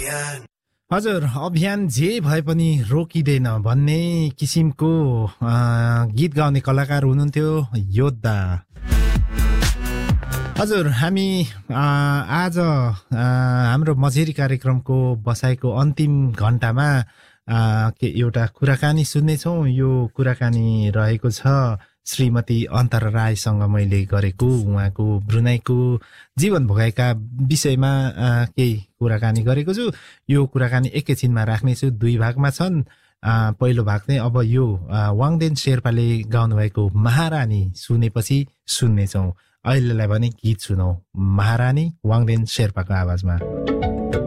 हजुर अभियान जे भए पनि रोकिँदैन भन्ने किसिमको गीत गाउने कलाकार हुनुहुन्थ्यो योद्धा। हजुर हामी आज हाम्रो मझेरी कार्यक्रमको बसाइको अन्तिम घण्टामा एउटा कुराकानी सुन्नेछौँ। यो कुराकानी रहेको छ श्रीमती अन्तरा रायसँग मैले गरेको, उहाँको ब्रुनाईको जीवन भोगाइका विषयमा केही कुराकानी गरेको छु। यो कुराकानी एकैछिनमा राख्नेछु, 2 भागमा छन्। पहिलो भाग चाहिँ अब यो वाङदेन शेर्पाले गाउनुभएको महारानी सुनेपछि सुन्नेछौँ। अहिलेलाई भने गीत सुनौ, महारानी वाङदेन शेर्पाको आवाजमा।